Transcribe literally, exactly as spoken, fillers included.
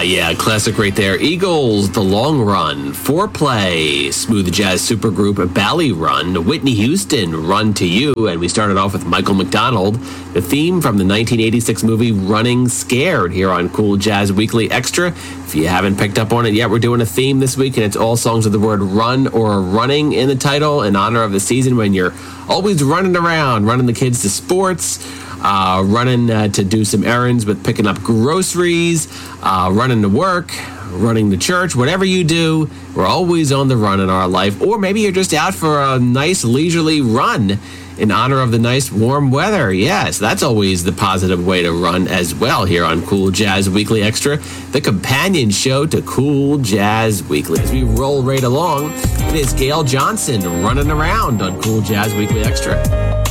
yeah, classic right there. Eagles, The Long Run, Foreplay, smooth jazz supergroup Bally Run, Whitney Houston, Run to You, and we started off with Michael McDonald, the theme from the nineteen eighty-six movie Running Scared here on Cool Jazz Weekly Extra. If you haven't picked up on it yet, we're doing a theme this week, and it's all songs with the word run or running in the title in honor of the season when you're always running around, running the kids to sports, Uh, running uh, to do some errands with picking up groceries, uh, running to work, running to church, whatever you do, we're always on the run in our life. Or maybe you're just out for a nice leisurely run in honor of the nice warm weather. Yes, that's always the positive way to run as well here on Cool Jazz Weekly Extra, the companion show to Cool Jazz Weekly. As we roll right along, it is Gail Johnson running around on Cool Jazz Weekly Extra.